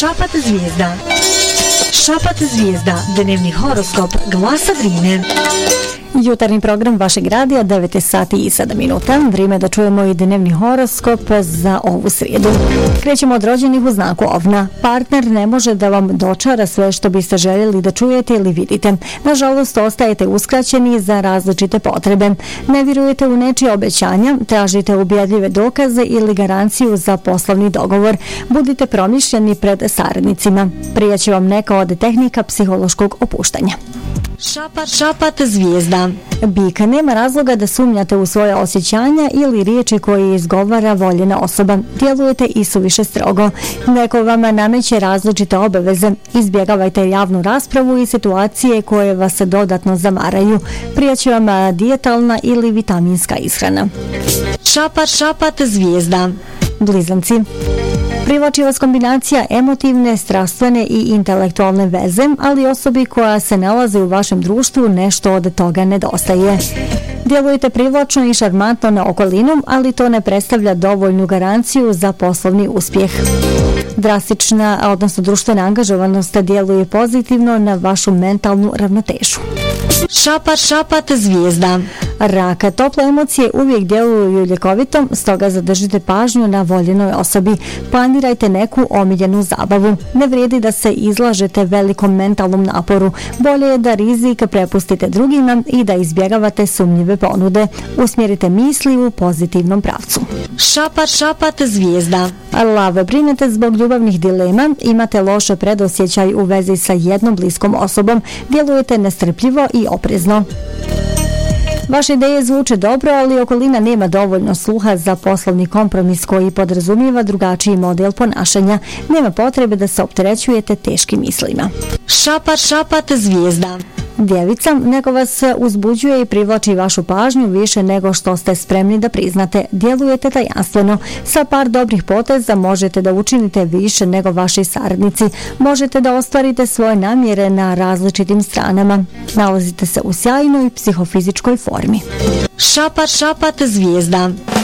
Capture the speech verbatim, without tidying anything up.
Šapat zvijezda. Šapat zvijezda, dnevni horoskop Glasa Drine. Jutarnji program vašeg radija, devet sati i sedam minuta. Vrijeme da čujemo i dnevni horoskop za ovu srijedu. Krećemo od rođenih u znaku Ovna. Partner ne može da vam dočara sve što biste željeli da čujete ili vidite. Nažalost, ostajete uskraćeni za različite potrebe. Ne vjerujete u nečije obećanja, tražite ubjedljive dokaze ili garanciju za poslovni dogovor. Budite promišljeni pred saradnicima. Prijaće vam neka od tehnika psihološkog opuštanja. Šapat, šapat zvijezda. Bik, nema razloga da sumnjate u svoje osjećanja ili riječi koje izgovara voljena osoba. Djelujete i suviše strogo. Neko vama nameće različite obaveze. Izbjegavajte javnu raspravu i situacije koje vas dodatno zamaraju. Prijaće vam dijetalna ili vitaminska ishrana. Šapat, šapat zvijezda. Blizanci. Privlači vas kombinacija emotivne, strastvene i intelektualne veze, ali osobi koja se nalazi u vašem društvu nešto od toga nedostaje. Djelujete privlačno i šarmantno na okolinu, ali to ne predstavlja dovoljnu garanciju za poslovni uspjeh. Drastična, odnosno društvena angažovanost djeluje pozitivno na vašu mentalnu ravnotežu. Šapat, šapat zvijezda. Raka, tople emocije uvijek djeluju ljekovito, stoga zadržite pažnju na voljenoj osobi. Planirajte neku omiljenu zabavu. Ne vrijedi da se izlažete velikom mentalnom naporu. Bolje je da rizik prepustite drugima i da izbjegavate sumnjive ponude. Usmjerite misli u pozitivnom pravcu. Šapat, šapat zvijezda. Lav, brinete zbog ljubavnih dilema, imate loše predosjećaj u vezi sa jednom bliskom osobom, djelujete nestrpljivo i oprezno. Vaše ideje zvuče dobro, ali okolina nema dovoljno sluha za poslovni kompromis koji podrazumijeva drugačiji model ponašanja. Nema potrebe da se opterećujete teškim mislima. Šapat, šapat zvijezda. Djevica, neko vas uzbuđuje i privlači vašu pažnju više nego što ste spremni da priznate. Djelujete tajanstveno. Sa par dobrih poteza možete da učinite više nego vaši saradnici. Možete da ostvarite svoje namjere na različitim stranama. Nalazite se u sjajnoj psihofizičkoj formi. Šapat, šapat zvijezda.